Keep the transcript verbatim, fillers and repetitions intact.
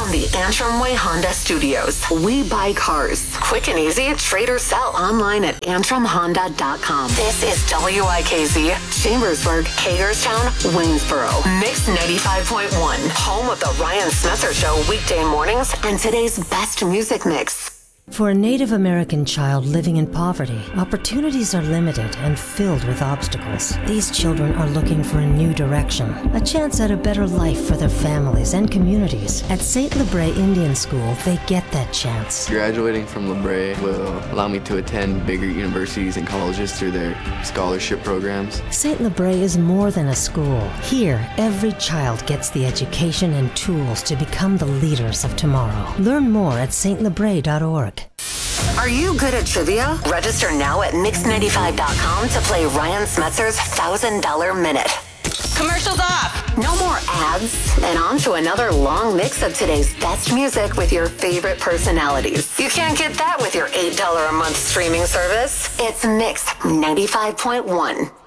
from the Antrim Way Honda Studios. We buy cars. Quick and easy, trade or sell. Online at antrim honda dot com. This is W I K Z, Chambersburg, Hagerstown, Waynesboro. Mix ninety-five point one, home of the Ryan Smetzer Show weekday mornings and today's best music mix. For a Native American child living in poverty, opportunities are limited and filled with obstacles. These children are looking for a new direction, a chance at a better life for their families and communities. At Saint Lebre Indian School, they get that chance. Graduating from Lebre will allow me to attend bigger universities and colleges through their scholarship programs. Saint Lebre is more than a school. Here, every child gets the education and tools to become the leaders of tomorrow. Learn more at s t lebre dot org. Are you good at trivia? Register now at mix ninety-five dot com to play Ryan Smetzer's one thousand dollars Minute. Commercials off. No more ads. And on to another long mix of today's best music with your favorite personalities. You can't get that with your eight dollars a month streaming service. It's Mix ninety-five point one.